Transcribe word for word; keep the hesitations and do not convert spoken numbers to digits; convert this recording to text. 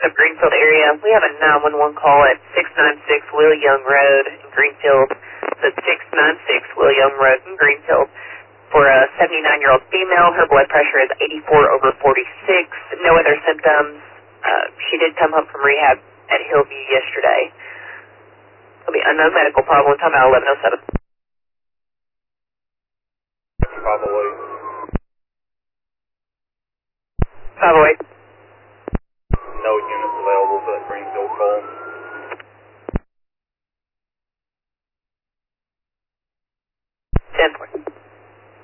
of Greenfield area. We have a nine one one call at six nine six Will Young Road in Greenfield. That's six nine six Will Young Road in Greenfield. For a seventy-nine-year-old female, her blood pressure is eighty-four over forty-six. No other symptoms. Uh, she did come home from rehab at Hillview yesterday. There'll be unknown medical problem. Time out eleven oh seven.